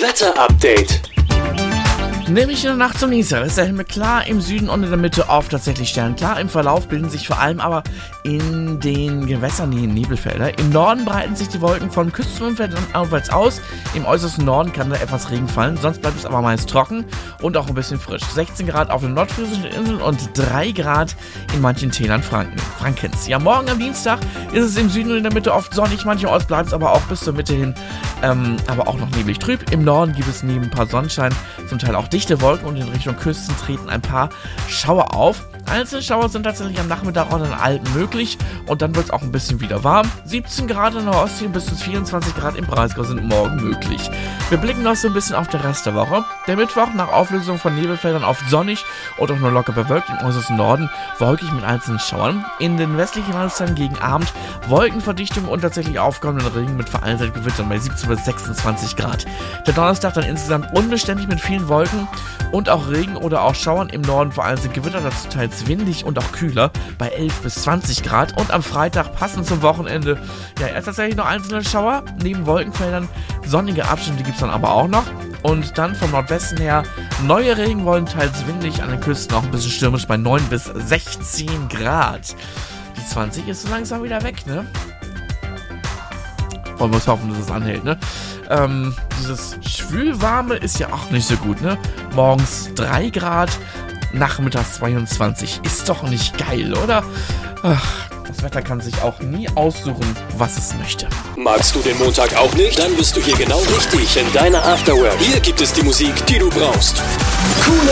Wetterupdate. Nämlich in der Nacht zum Dienstag ist der Himmel klar, im Süden und in der Mitte oft tatsächlich sternklar. Im Verlauf bilden sich vor allem aber in den Gewässernähen Nebelfelder. Im Norden breiten sich die Wolken von Küstenumfeldern aufwärts aus. Im äußersten Norden kann da etwas Regen fallen, sonst bleibt es aber meist trocken und auch ein bisschen frisch. 16 Grad auf den nordfriesischen Inseln und 3 Grad in manchen Tälern Frankens. Ja, morgen am Dienstag ist es im Süden und in der Mitte oft sonnig, mancherorts bleibt es aber auch bis zur Mitte hin, aber auch noch neblig trüb. Im Norden gibt es neben ein paar Sonnenschein zum Teil auch dichte Wolken und in Richtung Küsten treten ein paar Schauer auf. Einzelne Schauer sind tatsächlich am Nachmittag auch in den Alpen möglich und dann wird es auch ein bisschen wieder warm. 17 Grad in der Ostsee und bis zu 24 Grad im Breisgau sind morgen möglich. Wir blicken noch so ein bisschen auf den Rest der Woche. Der Mittwoch nach Auflösung von Nebelfeldern oft sonnig und auch nur locker bewölkt. Im äußersten Norden wolkig mit einzelnen Schauern. In den westlichen Landesteilen gegen Abend Wolkenverdichtung und tatsächlich aufkommenden Regen mit vereinzelten Gewittern bei 17 bis 26 Grad. Der Donnerstag dann insgesamt unbeständig mit vielen Wolken und auch Regen oder auch Schauern. Im Norden vereinzelt Gewitter, dazu teils windig und auch kühler bei 11 bis 20 Grad. Und am Freitag, passend zum Wochenende, ja, erst tatsächlich noch einzelne Schauer, neben Wolkenfeldern. Sonnige Abschnitte gibt es dann aber auch noch. Und dann vom Nordwesten her neue Regenwolken, teils windig, an den Küsten auch ein bisschen stürmisch bei 9 bis 16 Grad. Die 20 ist so langsam wieder weg, ne? Wollen wir hoffen, dass es anhält, ne? Dieses Schwülwarme ist ja auch nicht so gut, ne? Morgens 3 Grad, nachmittags 22. Ist doch nicht geil, oder? Ach, das Wetter kann sich auch nie aussuchen, was es möchte. Magst du den Montag auch nicht? Dann bist du hier genau richtig in deiner Afterwork. Hier gibt es die Musik, die du brauchst. Coole